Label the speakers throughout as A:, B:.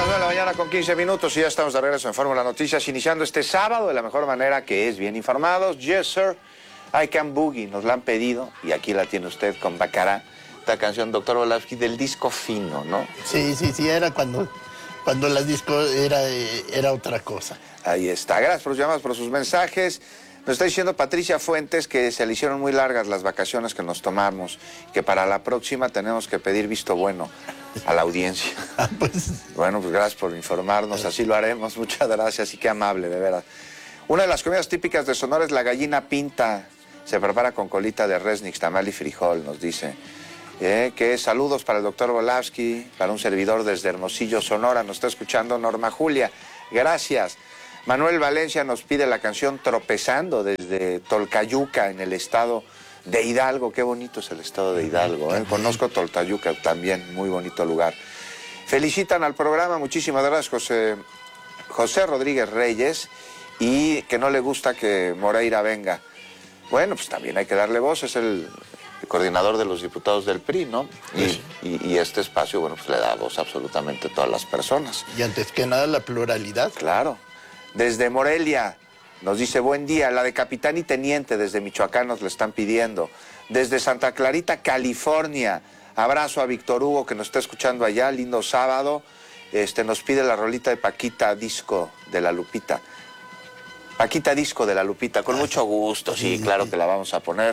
A: 9 de la mañana con 15 minutos y ya estamos de regreso en Fórmula Noticias, iniciando este sábado de la mejor manera, que es bien informados. Yes, sir, I Can Boogie, nos la han pedido y aquí la tiene usted con Bacará, esta canción, doctor Volavsky, del disco fino, ¿no?
B: Sí, era cuando las discos era otra cosa.
A: Ahí está, gracias por sus llamadas, por sus mensajes. Nos está diciendo Patricia Fuentes que se le hicieron muy largas las vacaciones que nos tomamos, que para la próxima tenemos que pedir visto bueno a la audiencia. Bueno, pues gracias por informarnos, así lo haremos, muchas gracias y qué amable, de veras. Una de las comidas típicas de Sonora es la gallina pinta, se prepara con colita de res, nixtamal y frijol, nos dice. Que saludos para el doctor Volavsky, para un servidor desde Hermosillo, Sonora, nos está escuchando Norma Julia, gracias. Manuel Valencia nos pide la canción Tropezando desde Tolcayuca, en el estado de Hidalgo. Qué bonito es el estado de Hidalgo, ¿eh? Conozco Tolcayuca también, muy bonito lugar. Felicitan al programa, muchísimas gracias, José Rodríguez Reyes, y que no le gusta que Moreira venga. Bueno, pues también hay que darle voz, es el coordinador de los diputados del PRI, ¿no? Y este espacio, bueno, pues le da voz absolutamente a todas las personas.
B: Y antes que nada, la pluralidad.
A: Claro. Desde Morelia nos dice buen día, la de capitán y teniente desde Michoacán nos le están pidiendo. Desde Santa Clarita, California, abrazo a Víctor Hugo que nos está escuchando allá, lindo sábado. Nos pide la rolita de Paquita Disco de la Lupita. Paquita Disco de la Lupita, con mucho gusto, sí, claro que la vamos a poner.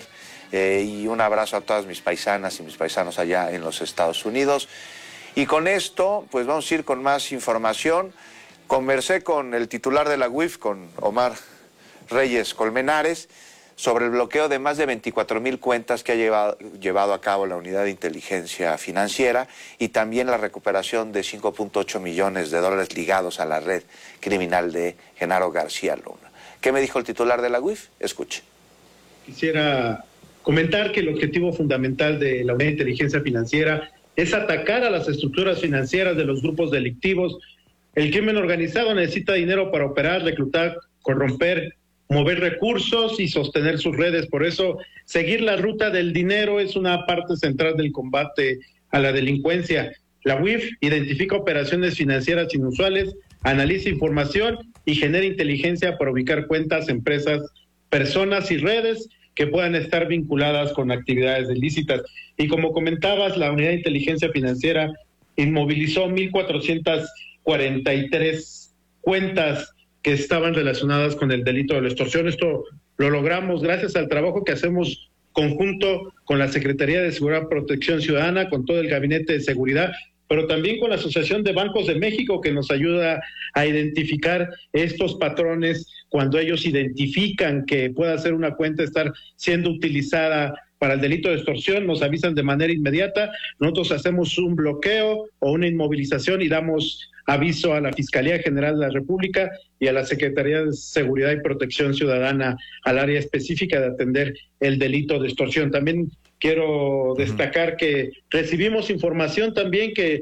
A: Y un abrazo a todas mis paisanas y mis paisanos allá en los Estados Unidos. Y con esto, pues vamos a ir con más información. Conversé con el titular de la UIF, con Omar Reyes Colmenares, sobre el bloqueo de más de 24,000 cuentas que ha llevado a cabo la Unidad de Inteligencia Financiera y también la recuperación de 5.8 millones de dólares ligados a la red criminal de Genaro García Luna. ¿Qué me dijo el titular de la UIF? Escuche.
C: Quisiera comentar que el objetivo fundamental de la Unidad de Inteligencia Financiera es atacar a las estructuras financieras de los grupos delictivos. El crimen organizado necesita dinero para operar, reclutar, corromper, mover recursos y sostener sus redes. Por eso, seguir la ruta del dinero es una parte central del combate a la delincuencia. La UIF identifica operaciones financieras inusuales, analiza información y genera inteligencia para ubicar cuentas, empresas, personas y redes que puedan estar vinculadas con actividades ilícitas. Y como comentabas, la Unidad de Inteligencia Financiera inmovilizó 1,443 cuentas que estaban relacionadas con el delito de la extorsión. Esto lo logramos gracias al trabajo que hacemos conjunto con la Secretaría de Seguridad y Protección Ciudadana, con todo el Gabinete de Seguridad, pero también con la Asociación de Bancos de México, que nos ayuda a identificar estos patrones cuando ellos identifican que pueda ser una cuenta estar siendo utilizada para el delito de extorsión. Nos avisan de manera inmediata, nosotros hacemos un bloqueo o una inmovilización y damos aviso a la Fiscalía General de la República y a la Secretaría de Seguridad y Protección Ciudadana, al área específica de atender el delito de extorsión. También quiero destacar que recibimos información también que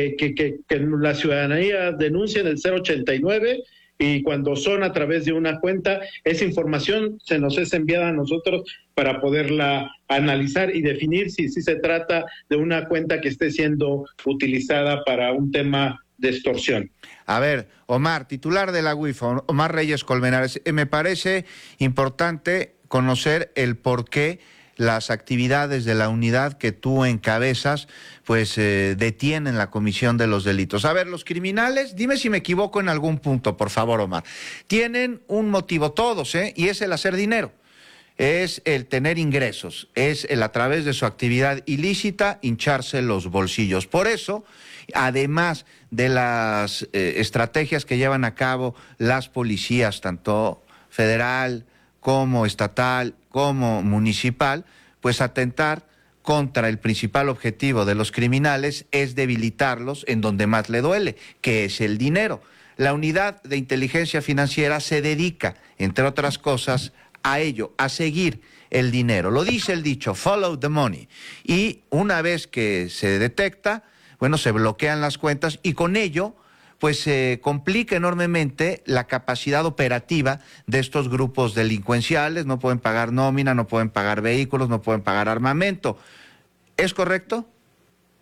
C: la ciudadanía denuncia en el 089, y cuando son a través de una cuenta, esa información se nos es enviada a nosotros para poderla analizar y definir si se trata de una cuenta que esté siendo utilizada para un tema de extorsión.
A: A ver, Omar, titular de la UIF, Omar Reyes Colmenares, me parece importante conocer el porqué las actividades de la unidad que tú encabezas, pues detienen la comisión de los delitos. A ver, los criminales, dime si me equivoco en algún punto, por favor, Omar, tienen un motivo todos, y es el hacer dinero, es el tener ingresos, es el a través de su actividad ilícita hincharse los bolsillos. Por eso, además de las estrategias que llevan a cabo las policías, tanto federal como estatal, como municipal, pues atentar contra el principal objetivo de los criminales es debilitarlos en donde más le duele, que es el dinero. La Unidad de Inteligencia Financiera se dedica, entre otras cosas, a ello, a seguir el dinero. Lo dice el dicho, follow the money. Y una vez que se detecta, bueno, se bloquean las cuentas y con ello pues se complica enormemente la capacidad operativa de estos grupos delincuenciales. No pueden pagar nómina, no pueden pagar vehículos, no pueden pagar armamento. ¿Es correcto?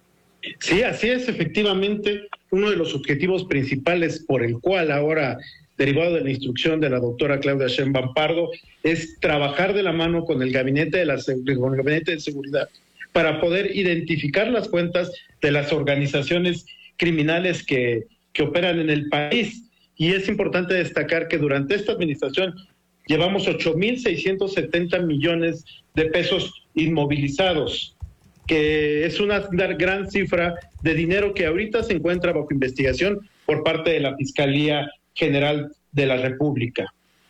C: Sí, así es, efectivamente, uno de los objetivos principales por el cual ahora, derivado de la instrucción de la doctora Claudia Sheinbaum Pardo, es trabajar de la mano con el Gabinete de Seguridad para poder identificar las cuentas de las organizaciones criminales que operan en el país. Y es importante destacar que durante esta administración llevamos 8.670 millones de pesos inmovilizados, que es una gran cifra de dinero que ahorita se encuentra bajo investigación por parte de la Fiscalía General de la República.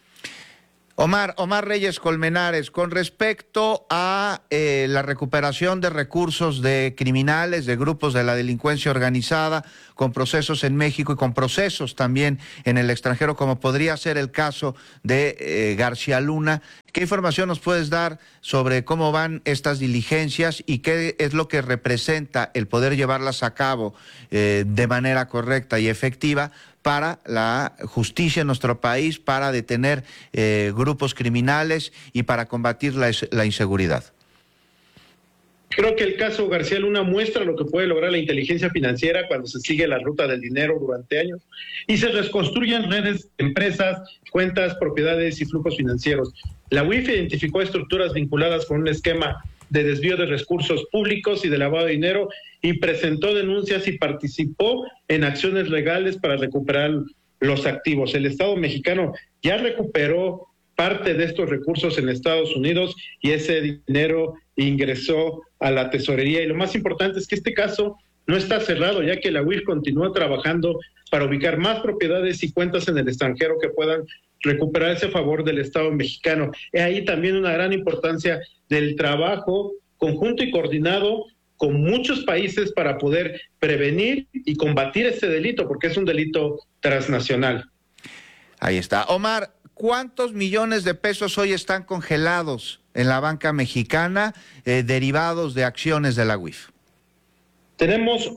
A: Omar Reyes Colmenares, con respecto a la recuperación de recursos de criminales, de grupos de la delincuencia organizada, con procesos en México y con procesos también en el extranjero, como podría ser el caso de García Luna, ¿qué información nos puedes dar sobre cómo van estas diligencias y qué es lo que representa el poder llevarlas a cabo de manera correcta y efectiva para la justicia en nuestro país, para detener grupos criminales y para combatir la inseguridad?
C: Creo que el caso García Luna muestra lo que puede lograr la inteligencia financiera cuando se sigue la ruta del dinero durante años y se reconstruyen redes, empresas, cuentas, propiedades y flujos financieros. La UIF identificó estructuras vinculadas con un esquema de desvío de recursos públicos y de lavado de dinero y presentó denuncias y participó en acciones legales para recuperar los activos. El Estado mexicano ya recuperó parte de estos recursos en Estados Unidos y ese dinero ingresó a la tesorería. Y lo más importante es que este caso no está cerrado, ya que la UIF continúa trabajando para ubicar más propiedades y cuentas en el extranjero que puedan recuperarse a favor del Estado mexicano. Es ahí también una gran importancia del trabajo conjunto y coordinado con muchos países para poder prevenir y combatir este delito, porque es un delito transnacional.
A: Ahí está. Omar, ¿cuántos millones de pesos hoy están congelados en la banca mexicana derivados de acciones de la UIF?
C: Tenemos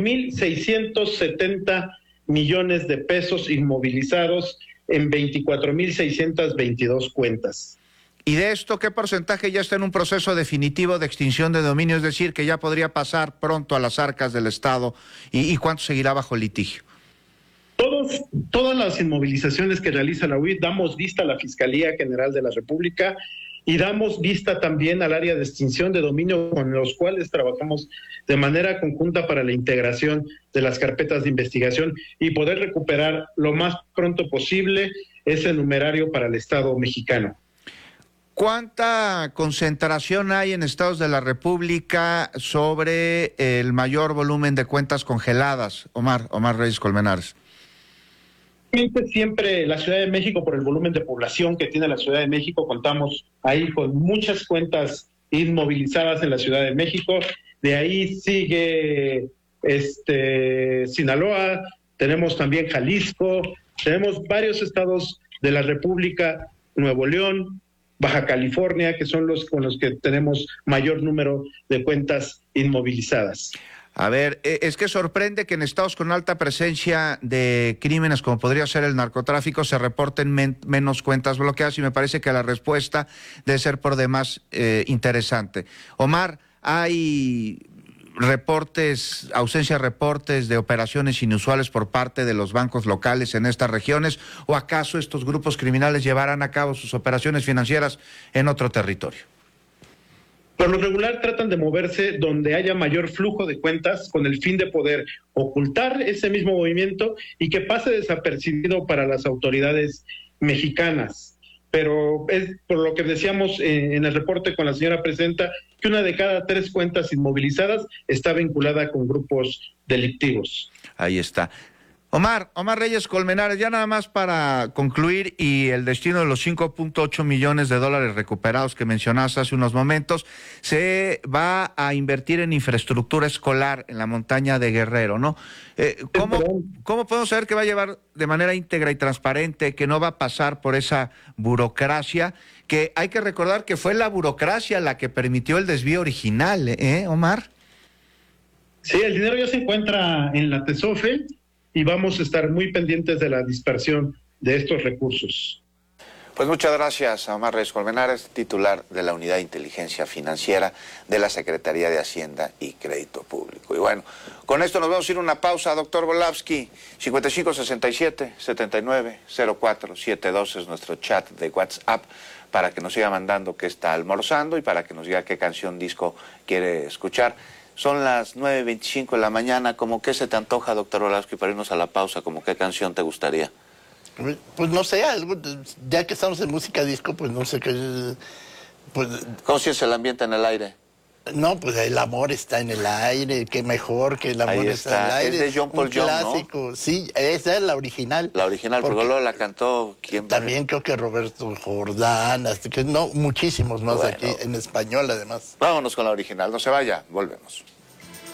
C: 8.670 millones de pesos inmovilizados en 24.622 cuentas.
A: ¿Y de esto qué porcentaje ya está en un proceso definitivo de extinción de dominio? Es decir, que ya podría pasar pronto a las arcas del Estado, ¿y cuánto seguirá bajo litigio?
C: Todas las inmovilizaciones que realiza la UIF damos vista a la Fiscalía General de la República y damos vista también al área de extinción de dominio, con los cuales trabajamos de manera conjunta para la integración de las carpetas de investigación y poder recuperar lo más pronto posible ese numerario para el Estado mexicano.
A: ¿Cuánta concentración hay en estados de la República sobre el mayor volumen de cuentas congeladas, Omar Reyes Colmenares?
C: Siempre la Ciudad de México, por el volumen de población que tiene la Ciudad de México, contamos ahí con muchas cuentas inmovilizadas en la Ciudad de México. De ahí sigue Sinaloa, tenemos también Jalisco, tenemos varios estados de la República, Nuevo León, Baja California, que son los con los que tenemos mayor número de cuentas inmovilizadas.
A: A ver, es que sorprende que en estados con alta presencia de crímenes, como podría ser el narcotráfico, se reporten menos cuentas bloqueadas, y me parece que la respuesta debe ser por demás interesante. Omar, ¿hay ausencia de reportes de operaciones inusuales por parte de los bancos locales en estas regiones, o acaso estos grupos criminales llevarán a cabo sus operaciones financieras en otro territorio?
C: Por lo regular tratan de moverse donde haya mayor flujo de cuentas con el fin de poder ocultar ese mismo movimiento y que pase desapercibido para las autoridades mexicanas. Pero es por lo que decíamos en el reporte con la señora presidenta, que 1 de cada 3 cuentas inmovilizadas está vinculada con grupos delictivos.
A: Ahí está. Omar Reyes Colmenares, ya nada más para concluir, y el destino de los 5.8 millones de dólares recuperados que mencionaste hace unos momentos, se va a invertir en infraestructura escolar en la montaña de Guerrero, ¿no? ¿Cómo podemos saber que va a llevar de manera íntegra y transparente, que no va a pasar por esa burocracia, que hay que recordar que fue la burocracia la que permitió el desvío original, Omar?
C: Sí, el dinero ya se encuentra en la TESOFE y vamos a estar muy pendientes de la dispersión de estos recursos.
A: Pues muchas gracias a Omar Reyes Colmenares, titular de la Unidad de Inteligencia Financiera de la Secretaría de Hacienda y Crédito Público. Y bueno, con esto nos vamos a ir a una pausa, doctor Volavsky. 5567-790472 es nuestro chat de WhatsApp para que nos siga mandando qué está almorzando y para que nos diga qué canción disco quiere escuchar. Son las 9:25 de la mañana. ¿Cómo qué se te antoja, doctor Volavsky, para irnos a la pausa? ¿Cómo qué canción te gustaría?
B: Pues no sé, algo, ya que estamos en música disco, pues no sé qué... Pues,
A: ¿Cómo si es el ambiente en el aire?
B: no, pues el amor está en el aire, qué mejor que el amor
A: Ahí
B: está en el aire.
A: Es de John Paul
B: un
A: Young,
B: clásico, ¿no? Sí, esa es la original.
A: La original, porque luego la cantó ¿quién?
B: También creo que Roberto Jordán, hasta que no, muchísimos más
A: bueno,
B: aquí, en español además.
A: Vámonos con la original, no se vaya, volvemos.